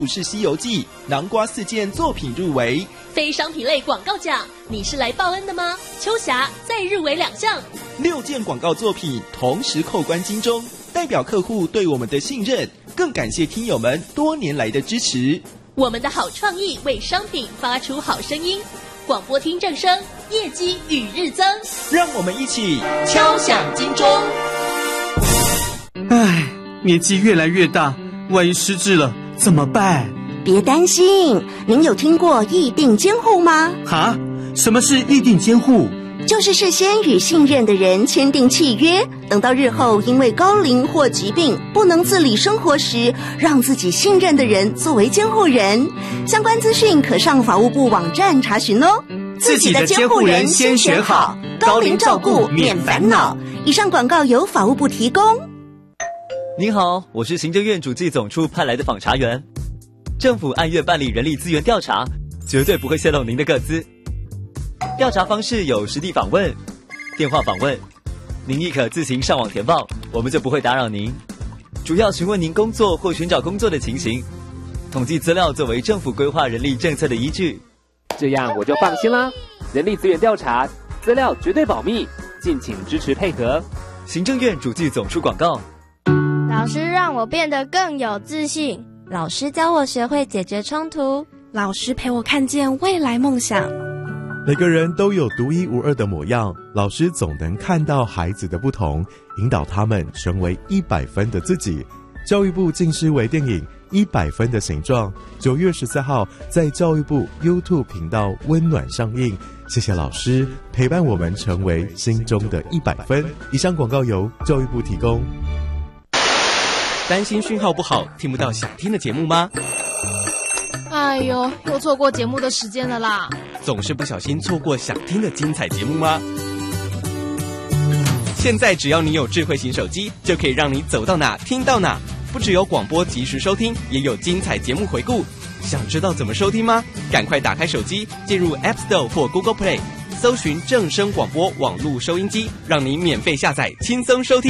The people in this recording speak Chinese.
武士西游记》、南瓜4件作品入围。 非商品类广告奖，你是来报恩的吗？秋霞再入围2项。 6件广告作品同时扣关金钟，代表客户对我们的信任，更感谢听友们多年来的支持。 我们的好创意为商品发出好声音，广播听正声，业绩与日增。 让我们一起敲响金钟。 唉，年纪越来越大，万一失智了怎么办？ 别担心，您有听过议定监护吗？ 哈？什么是议定监护？ 就是事先与信任的人签订契约，等到日后因为高龄或疾病不能自理生活时，让自己信任的人作为监护人。相关资讯可上法务部网站查询哦。 自己的监护人先选好，高龄照顾免烦恼。 以上广告由法务部提供。 您好，我是行政院主计总处派来的访查员。政府按月办理人力资源调查，绝对不会泄露您的个资。调查方式有实地访问、电话访问，您亦可自行上网填报，我们就不会打扰您。主要询问您工作或寻找工作的情形，统计资料作为政府规划人力政策的依据。 这样我就放心啦。人力资源调查资料绝对保密，敬请支持配合。 行政院主计总处广告。 老师让我变得更有自信， 老师教我学会解决冲突， 老师陪我看见未来梦想。 每个人都有独一无二的模样，老师总能看到孩子的不同，引导他们成为100分的自己。教育部近视微电影《100分的形状》9月14号在教育部 YouTube 频道温暖上映。谢谢老师陪伴我们成为心中的100分。以上广告由教育部提供。 担心讯号不好，听不到想听的节目吗？ 哎呦，又错过节目的时间了啦！ 总是不小心错过想听的精彩节目吗？现在只要你有智慧型手机，就可以让你走到哪听到哪。不只有广播及时收听，也有精彩节目回顾。想知道怎么收听吗？赶快打开手机，进入 App Store 或 Google Play， 搜寻正声广播网络收音机，让你免费下载，轻松收听。